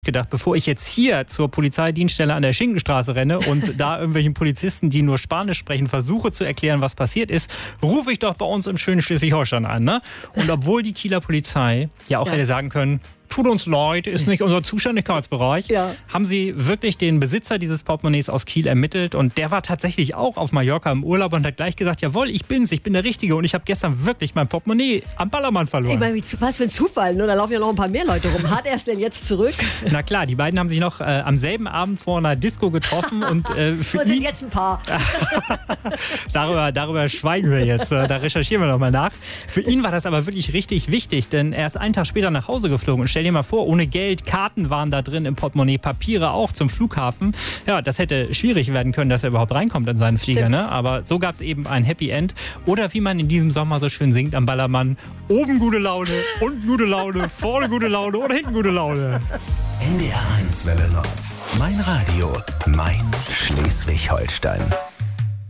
gedacht, bevor ich jetzt hier zur Polizeidienststelle an der Schinkenstraße renne und da irgendwelchen Polizisten, die nur Spanisch sprechen, versuche zu erklären, was passiert ist, rufe ich doch bei uns im schönen Schleswig-Holstein an. Ne? Und obwohl die Kieler Polizei ja auch hätte sagen können, tut uns leid, ist nicht unser Zuständigkeitsbereich, haben sie wirklich den Besitzer dieses Portemonnaies aus Kiel ermittelt und der war tatsächlich auch auf Mallorca im Urlaub und hat gleich gesagt, jawohl, ich bin der Richtige und ich habe gestern wirklich mein Portemonnaie am Ballermann verloren. Ich meine, was für ein Zufall, ne? Da laufen ja noch ein paar mehr Leute rum. Hat er es denn jetzt zurück? Na klar, die beiden haben sich noch am selben Abend vor einer Disco getroffen und für und sind jetzt ein Paar. darüber schweigen wir jetzt, da recherchieren wir nochmal nach. Für ihn war das aber wirklich richtig wichtig, denn er ist einen Tag später nach Hause geflogen und stell dir mal vor, ohne Geld, Karten waren da drin im Portemonnaie, Papiere auch zum Flughafen. Ja, das hätte schwierig werden können, dass er überhaupt reinkommt in seinen Flieger. Ne? Aber so gab es eben ein Happy End. Oder wie man in diesem Sommer so schön singt am Ballermann, oben gute Laune, unten gute Laune, vorne gute Laune oder hinten gute Laune. NDR 1 Welle Nord. Mein Radio, mein Schleswig-Holstein.